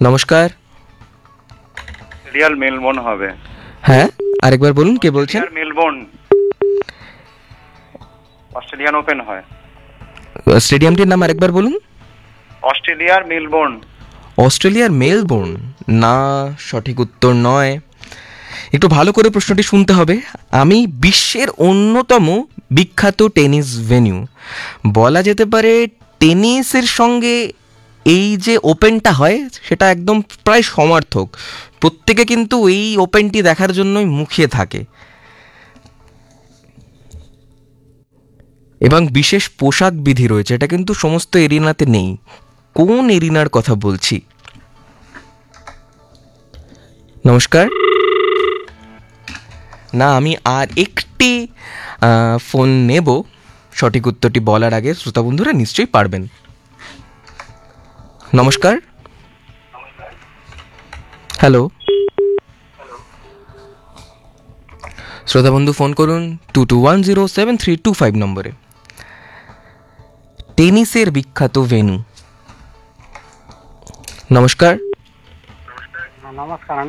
নমস্কার। Real Melbourne হবে। হ্যাঁ, আরেকবার বলুন, কে বলছেন? রিয়াল মেলবোর্ন অস্ট্রেলিয়ান ওপেন হয়। স্টেডিয়ামটির নাম আরেকবার বলুন। অস্ট্রেলিয়ার মেলবোর্ন। অস্ট্রেলিয়ার মেলবোর্ন? না, সঠিক উত্তর নয়। একটু ভালো করে প্রশ্নটি শুনতে হবে। আমি বিশ্বের অন্যতম বিখ্যাত টেনিস ভেন্যু বলা যেতে পারে। টেনিসের সঙ্গে এই যে ওপেনটা হয় সেটা একদম প্রায় সমার্থক। প্রত্যেকে কিন্তু এই ওপেনটি দেখার জন্যই মুখিয়ে থাকে এবং বিশেষ পোশাক বিধি রয়েছে, এটা কিন্তু সমস্ত এরিনাতে নেই। কোন এরিনার কথা বলছি? নমস্কার। না, আমি আর একটি ফোন নেব সঠিক উত্তরটি বলার আগে। শ্রোতা বন্ধুরা নিশ্চয়ই পারবেন। নমস্কার। হ্যালো, শ্রোতা বন্ধু ফোন করুন 22107325 নম্বরে। টেনিসের বিখ্যাত ভেন্যু। নমস্কার। নমস্কার।